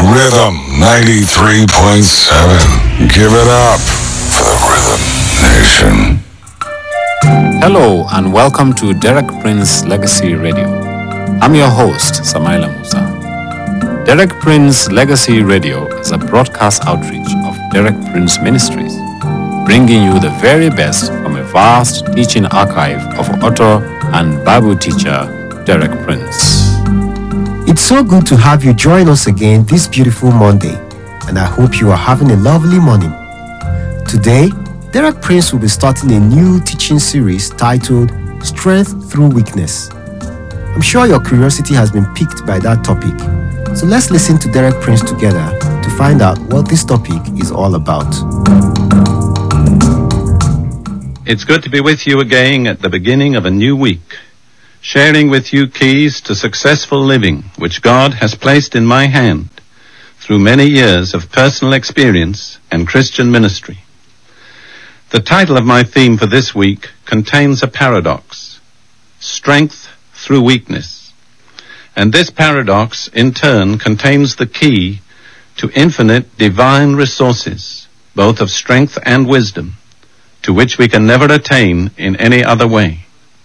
Rhythm 93.7. Give it up for the Rhythm Nation. Hello and welcome to Derek Prince Legacy Radio. I'm your host, Samaila Musa. Derek Prince Legacy Radio is a broadcast outreach of Derek Prince Ministries, bringing you the very best from a vast teaching archive of author and Bible teacher Derek Prince. It's so good to have you join us again this beautiful Monday, and I hope you are having a lovely morning. Today, Derek Prince will be starting a new teaching series titled Strength Through Weakness. I'm sure your curiosity has been piqued by that topic, so let's listen to Derek Prince together to find out what this topic is all about. It's good to be with you again at the beginning of a new week, sharing with you keys to successful living which God has placed in my hand through many years of personal experience and Christian ministry. The title of my theme for this week contains a paradox: strength through weakness. And this paradox, in turn, contains the key to infinite divine resources, both of strength and wisdom, to which we can never attain in any other way.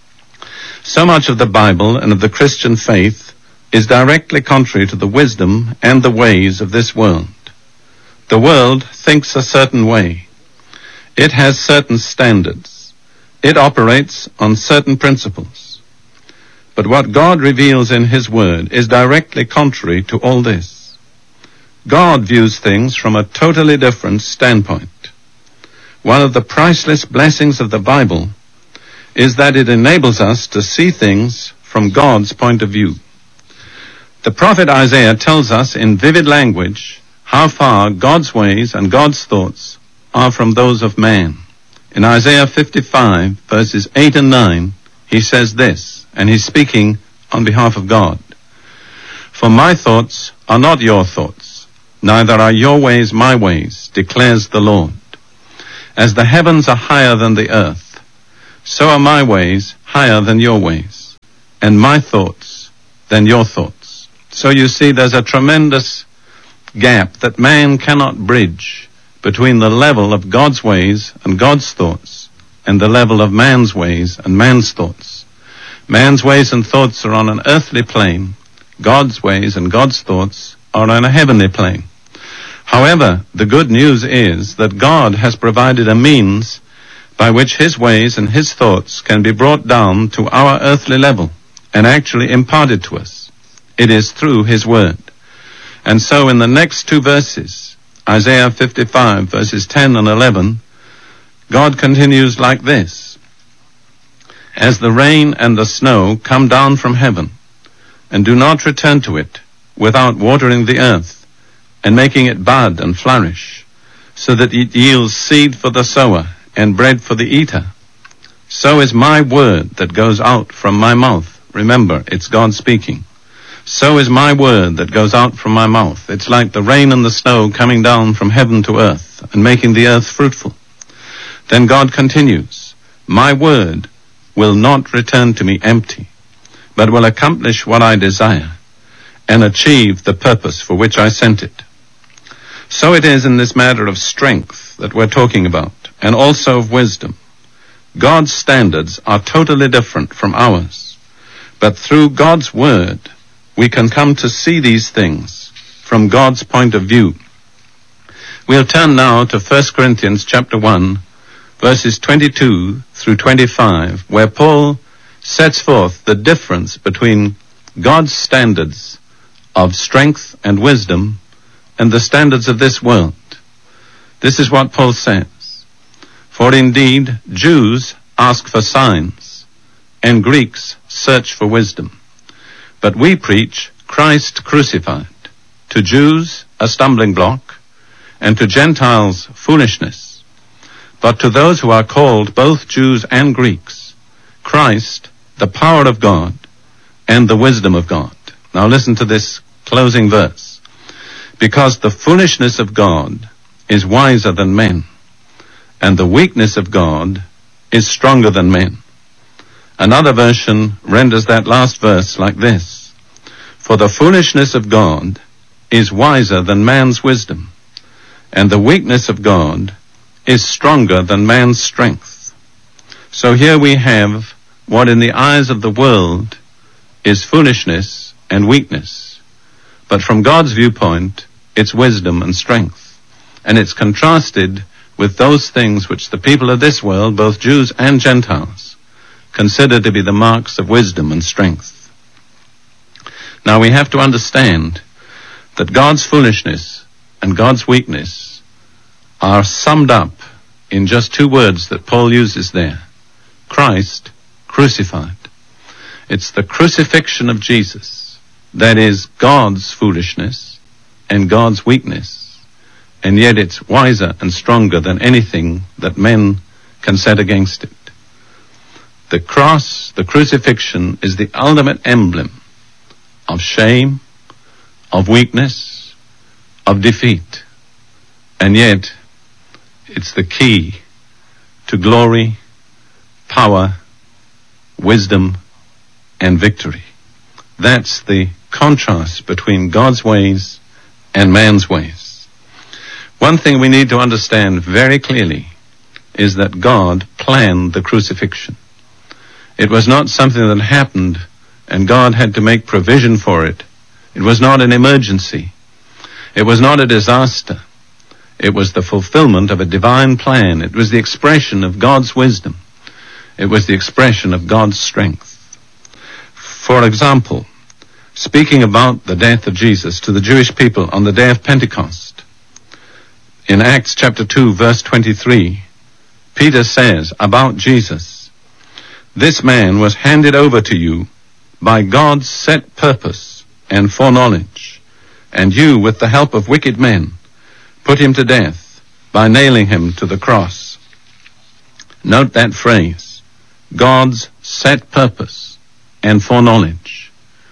So much of the Bible and of the Christian faith is directly contrary to the wisdom and the ways of this world. The world thinks a certain way. It has certain standards. It operates on certain principles. But what God reveals in His Word is directly contrary to all this. God views things from a totally different standpoint. One of the priceless blessings of the Bible is that it enables us to see things from God's point of view. The prophet Isaiah tells us in vivid language how far God's ways and God's thoughts are from those of man. In Isaiah 55, verses 8 and 9, he says this, and he's speaking on behalf of God. For my thoughts are not your thoughts, neither are your ways my ways, declares the Lord. As the heavens are higher than the earth, so are my ways higher than your ways, and my thoughts than your thoughts. So you see, there's a tremendous gap that man cannot bridge between the level of God's ways and God's thoughts and the level of man's ways and man's thoughts. Man's ways and thoughts are on an earthly plane. God's ways and God's thoughts are on a heavenly plane. However, the good news is that God has provided a means by which His ways and His thoughts can be brought down to our earthly level and actually imparted to us. It is through His Word. And so in the next two verses, Isaiah 55, verses 10 and 11, God continues like this: As the rain and the snow come down from heaven, and do not return to it without watering the earth, and making it bud and flourish, so that it yields seed for the sower and bread for the eater, so is my word that goes out from my mouth. Remember, it's God speaking. So is my word that goes out from my mouth. It's like the rain and the snow coming down from heaven to earth and making the earth fruitful. Then God continues, my word will not return to me empty, but will accomplish what I desire and achieve the purpose for which I sent it. So it is in this matter of strength that we're talking about, and also of wisdom. God's standards are totally different from ours, but through God's word, we can come to see these things from God's point of view. We'll turn now to 1 Corinthians chapter 1, verses 22 through 25, where Paul sets forth the difference between God's standards of strength and wisdom and the standards of this world. This is what Paul says: For indeed, Jews ask for signs, and Greeks search for wisdom. But we preach Christ crucified, to Jews a stumbling block, and to Gentiles foolishness. But to those who are called, both Jews and Greeks, Christ, the power of God, and the wisdom of God. Now listen to this closing verse. Because the foolishness of God is wiser than men, and the weakness of God is stronger than men. Another version renders that last verse like this: For the foolishness of God is wiser than man's wisdom, and the weakness of God is stronger than man's strength. So here we have what in the eyes of the world is foolishness and weakness, but from God's viewpoint, it's wisdom and strength, and it's contrasted with those things which the people of this world, both Jews and Gentiles, consider to be the marks of wisdom and strength. Now we have to understand that God's foolishness and God's weakness are summed up in just two words that Paul uses there: Christ crucified. It's the crucifixion of Jesus that is God's foolishness and God's weakness, and yet it's wiser and stronger than anything that men can set against it. The cross, the crucifixion, is the ultimate emblem of shame, of weakness, of defeat, and yet it's the key to glory, power, wisdom, and victory. That's the contrast between God's ways and man's ways. One thing we need to understand very clearly is that God planned the crucifixion. It was not something that happened and God had to make provision for it. It was not an emergency. It was not a disaster. It was the fulfillment of a divine plan. It was the expression of God's wisdom. It was the expression of God's strength. For example, speaking about the death of Jesus to the Jewish people on the day of Pentecost, in Acts chapter 2, verse 23, Peter says about Jesus, "This man was handed over to you by God's set purpose and foreknowledge, and you, with the help of wicked men, put him to death by nailing him to the cross." Note that phrase, God's set purpose and foreknowledge.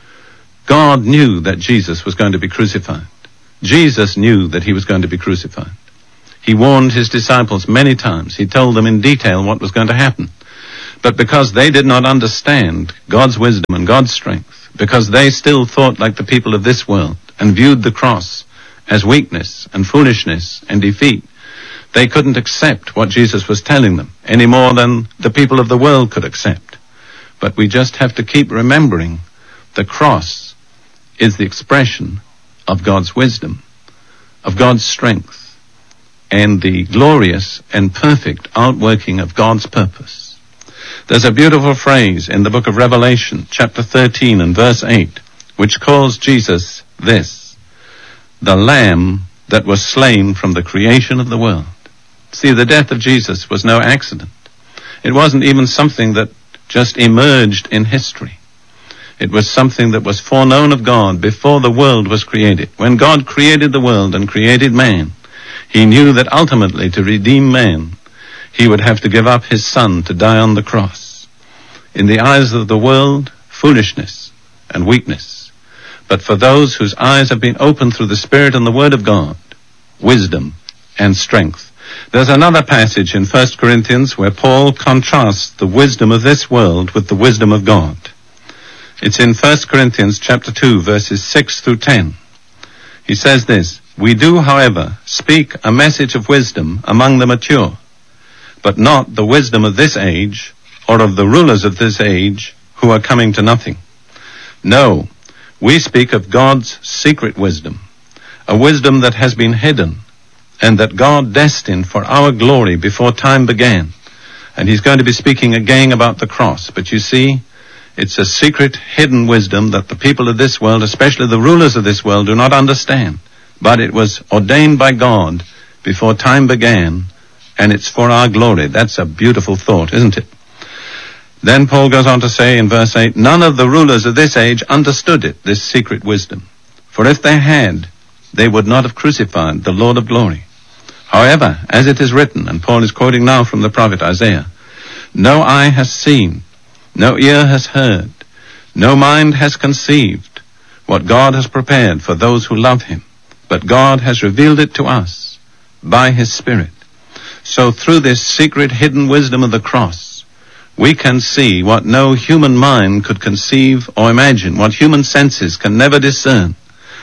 God knew that Jesus was going to be crucified. Jesus knew that he was going to be crucified. He warned his disciples many times. He told them in detail what was going to happen. But because they did not understand God's wisdom and God's strength, because they still thought like the people of this world and viewed the cross as weakness and foolishness and defeat, they couldn't accept what Jesus was telling them any more than the people of the world could accept. But we just have to keep remembering the cross is the expression of God's wisdom, of God's strength, and the glorious and perfect outworking of God's purpose. There's a beautiful phrase in the book of Revelation, chapter 13 and verse 8, which calls Jesus this: the Lamb that was slain from the creation of the world. See, the death of Jesus was no accident. It wasn't even something that just emerged in history. It was something that was foreknown of God before the world was created. When God created the world and created man, he knew that ultimately to redeem man, he would have to give up his son to die on the cross. In the eyes of the world, foolishness and weakness. But for those whose eyes have been opened through the Spirit and the Word of God, wisdom and strength. There's another passage in 1 Corinthians where Paul contrasts the wisdom of this world with the wisdom of God. It's in 1 Corinthians chapter 2, verses 6 through 10. He says this: "We do, however, speak a message of wisdom among the mature, but not the wisdom of this age, or of the rulers of this age, who are coming to nothing. No, we speak of God's secret wisdom, a wisdom that has been hidden, and that God destined for our glory before time began." And he's going to be speaking again about the cross. But you see, it's a secret, hidden wisdom that the people of this world, especially the rulers of this world, do not understand. But it was ordained by God before time began, and it's for our glory. That's a beautiful thought, isn't it? Then Paul goes on to say in verse 8, "None of the rulers of this age understood it, this secret wisdom. For if they had, they would not have crucified the Lord of glory. However, as it is written," and Paul is quoting now from the prophet Isaiah, "No eye has seen, no ear has heard, no mind has conceived what God has prepared for those who love him. But God has revealed it to us by his Spirit." So through this secret hidden wisdom of the cross, we can see what no human mind could conceive or imagine, what human senses can never discern.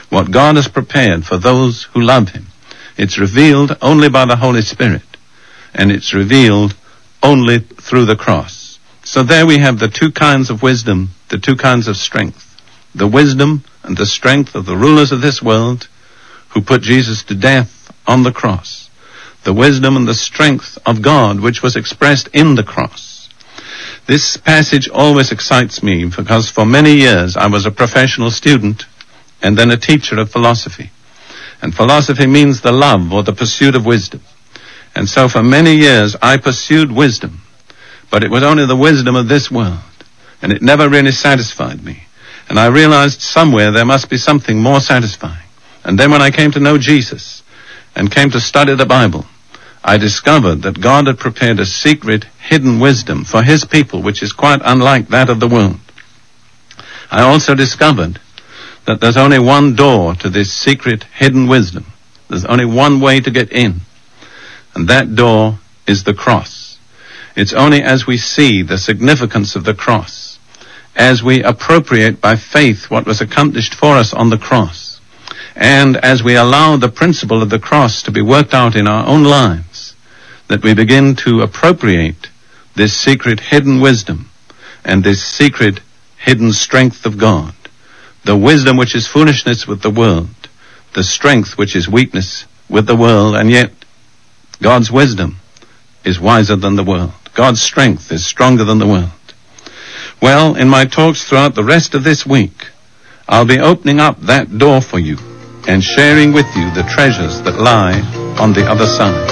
what God has prepared for those who love him. It's revealed only by the Holy Spirit, and it's revealed only through the cross. So there we have the two kinds of wisdom, the two kinds of strength. The wisdom and the strength of the rulers of this world who put Jesus to death on the cross. The wisdom and the strength of God which was expressed in the cross. This passage always excites me because for many years I was a professional student and then a teacher of philosophy. And philosophy means the love or the pursuit of wisdom. And so for many years I pursued wisdom, but it was only the wisdom of this world, and it never really satisfied me. And I realized somewhere there must be something more satisfying. And then when I came to know Jesus and came to study the Bible, I discovered that God had prepared a secret, hidden wisdom for his people, which is quite unlike that of the world. I also discovered that there's only one door to this secret, hidden wisdom. There's only one way to get in, and that door is the cross. It's only as we see the significance of the cross, as we appropriate by faith what was accomplished for us on the cross, and as we allow the principle of the cross to be worked out in our own lives, that we begin to appropriate this secret hidden wisdom and this secret hidden strength of God. The wisdom which is foolishness with the world, the strength which is weakness with the world, and yet God's wisdom is wiser than the world. God's strength is stronger than the world. Well, in my talks throughout the rest of this week, I'll be opening up that door for you and sharing with you the treasures that lie on the other side.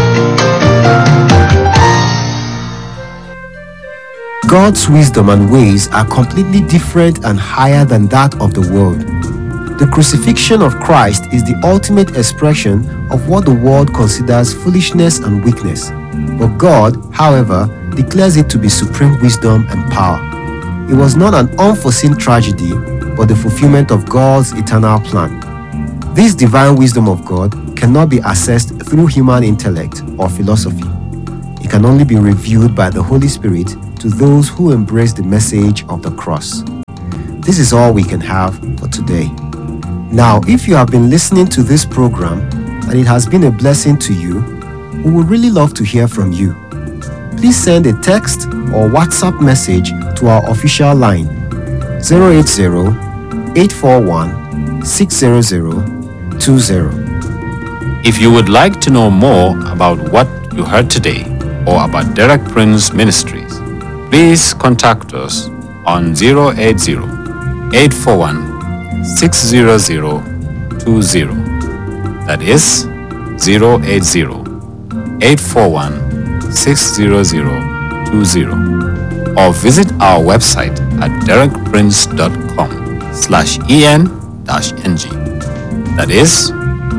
God's wisdom and ways are completely different and higher than that of the world. The crucifixion of Christ is the ultimate expression of what the world considers foolishness and weakness. But God, however, declares it to be supreme wisdom and power. It was not an unforeseen tragedy, but the fulfillment of God's eternal plan. This divine wisdom of God cannot be accessed through human intellect or philosophy. It can only be revealed by the Holy Spirit to those who embrace the message of the cross. This is all we can have for today. Now, if you have been listening to this program and it has been a blessing to you, we would really love to hear from you. Please send a text or WhatsApp message to our official line 080-841-60020. If you would like to know more about what you heard today or about Derek Prince Ministries, please contact us on 080-841-60020. That is 080-841-60020. Or visit our website at derekprince.com/en-ng. That is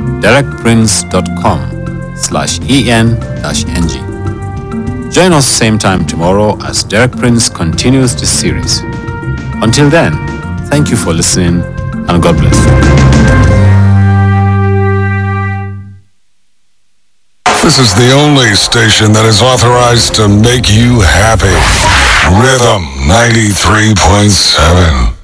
derekprince.com/en-ng. Join us same time tomorrow as Derek Prince continues this series. Until then, thank you for listening and God bless you. This is the only station that is authorized to make you happy. Rhythm 93.7.